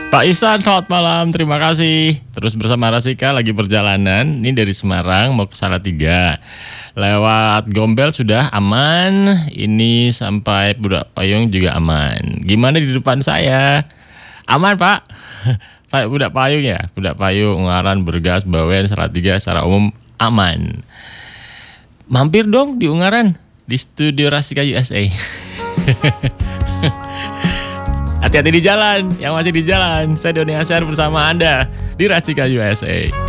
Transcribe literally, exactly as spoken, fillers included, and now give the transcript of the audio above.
Pak Ihsan, selamat malam, terima kasih. Terus bersama Rasika lagi perjalanan, ini dari Semarang mau ke Salatiga. Lewat Gombel sudah aman, ini sampai Budak Payung juga aman. Gimana di depan saya? Aman Pak? Saya Budak Payung ya, Budak Payung, Ungaran, Bergas, Bawen, Salatiga secara umum aman. Mampir dong di Ungaran, di studio Rasika U S A. Hati-hati di jalan, yang masih di jalan. Saya Doni Asyar bersama Anda di Rasika U S A.